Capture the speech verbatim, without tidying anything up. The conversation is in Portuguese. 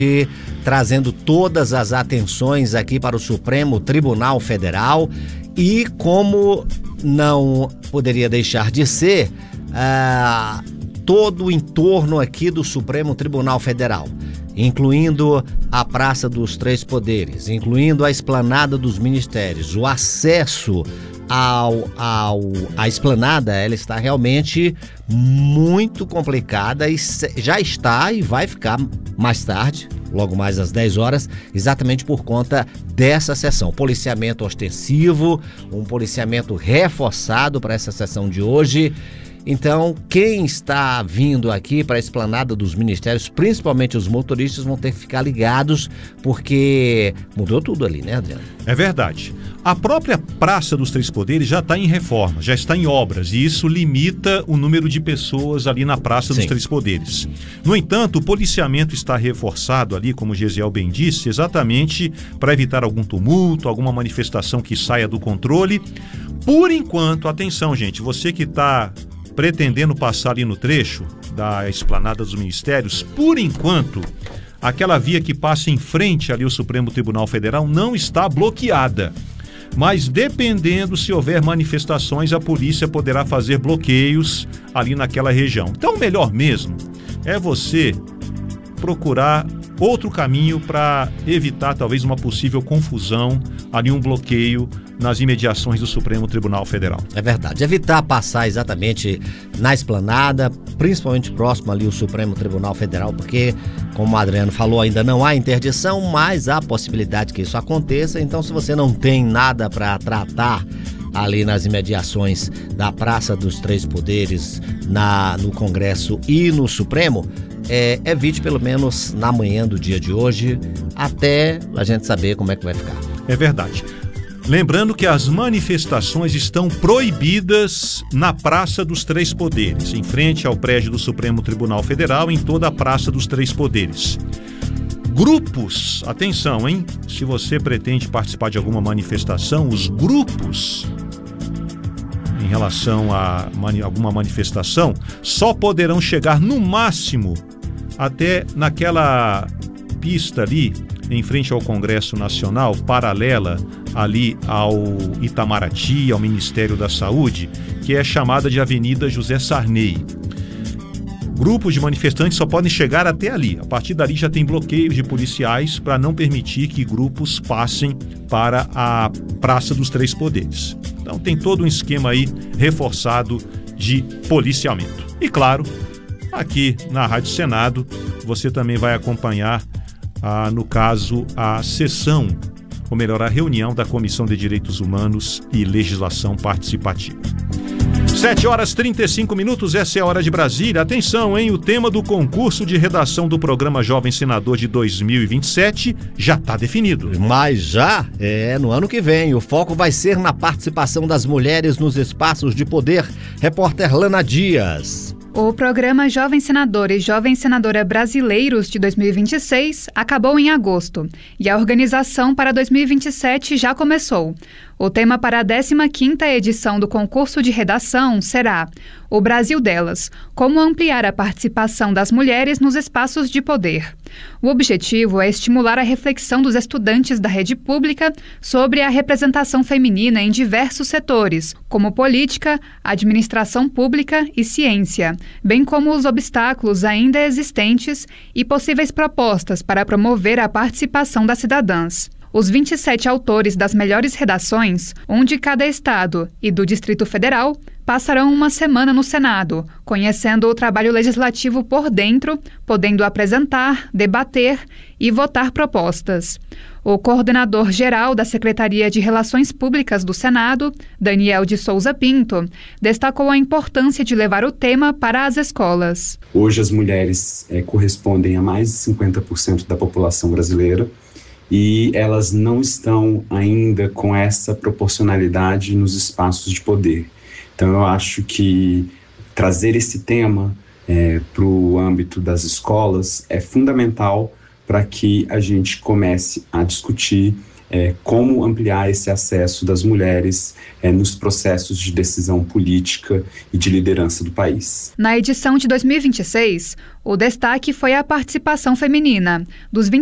E trazendo todas as atenções aqui para o Supremo Tribunal Federal e, como não poderia deixar de ser, ah, todo o entorno aqui do Supremo Tribunal Federal, incluindo a Praça dos Três Poderes, incluindo a Esplanada dos Ministérios, o acesso ao, ao, à esplanada, ela está realmente muito complicada e já está e vai ficar mais tarde, logo mais às dez horas, exatamente por conta dessa sessão. Policiamento ostensivo, um policiamento reforçado para essa sessão de hoje. Então, quem está vindo aqui para a Esplanada dos Ministérios, principalmente os motoristas, vão ter que ficar ligados, porque mudou tudo ali, né, Adriano? É verdade. A própria Praça dos Três Poderes já está em reforma, já está em obras, e isso limita o número de pessoas ali na Praça dos Sim. Três Poderes. No entanto, o policiamento está reforçado ali, como o Gesiel bem disse, exatamente para evitar algum tumulto, alguma manifestação que saia do controle. Por enquanto, atenção, gente, você que está pretendendo passar ali no trecho da Esplanada dos Ministérios, por enquanto, aquela via que passa em frente ali ao Supremo Tribunal Federal não está bloqueada. Mas dependendo se houver manifestações, a polícia poderá fazer bloqueios ali naquela região. Então, o melhor mesmo é você procurar outro caminho para evitar talvez uma possível confusão, ali um bloqueio nas imediações do Supremo Tribunal Federal. É verdade, evitar passar exatamente na esplanada, principalmente próximo ali ao Supremo Tribunal Federal, porque, como o Adriano falou, ainda não há interdição, mas há possibilidade que isso aconteça. Então, se você não tem nada para tratar ali nas imediações da Praça dos Três Poderes, na, no Congresso e no Supremo, é, evite pelo menos na manhã do dia de hoje, até a gente saber como é que vai ficar. É verdade. Lembrando que as manifestações estão proibidas na Praça dos Três Poderes, em frente ao prédio do Supremo Tribunal Federal, em toda a Praça dos Três Poderes. Grupos, atenção, hein? Se você pretende participar de alguma manifestação, os grupos em relação a mani- alguma manifestação só poderão chegar no máximo até naquela pista ali, em frente ao Congresso Nacional, paralela ali ao Itamaraty, ao Ministério da Saúde, que é chamada de Avenida José Sarney. Grupos de manifestantes só podem chegar até ali. A partir dali já tem bloqueios de policiais para não permitir que grupos passem para a Praça dos Três Poderes. Então tem todo um esquema aí reforçado de policiamento. E claro, aqui na Rádio Senado, você também vai acompanhar, ah, no caso, a sessão, ou melhor, a reunião da Comissão de Direitos Humanos e Legislação Participativa. sete horas e trinta e cinco minutos, essa é a hora de Brasília. Atenção, hein? O tema do concurso de redação do programa Jovem Senador de dois mil e vinte e sete já está definido. Mas já é no ano que vem. O foco vai ser na participação das mulheres nos espaços de poder. Repórter Lana Dias. O programa Jovem Senador e Jovem Senadora Brasileiros de dois mil e vinte e seis acabou em agosto e a organização para dois mil e vinte e sete já começou. O tema para a décima quinta edição do concurso de redação será O Brasil Delas, como ampliar a participação das mulheres nos espaços de poder. O objetivo é estimular a reflexão dos estudantes da rede pública sobre a representação feminina em diversos setores, como política, administração pública e ciência, bem como os obstáculos ainda existentes e possíveis propostas para promover a participação das cidadãs. Os vinte e sete autores das melhores redações, um de cada estado e do Distrito Federal, passarão uma semana no Senado, conhecendo o trabalho legislativo por dentro, podendo apresentar, debater e votar propostas. O coordenador-geral da Secretaria de Relações Públicas do Senado, Daniel de Souza Pinto, destacou a importância de levar o tema para as escolas. Hoje as mulheres é, correspondem a mais de cinquenta por cento da população brasileira, e elas não estão ainda com essa proporcionalidade nos espaços de poder. Então eu acho que trazer esse tema é, para o âmbito das escolas é fundamental para que a gente comece a discutir é, como ampliar esse acesso das mulheres é, nos processos de decisão política e de liderança do país. Na edição de dois mil e vinte e seis, o destaque foi a participação feminina. Dos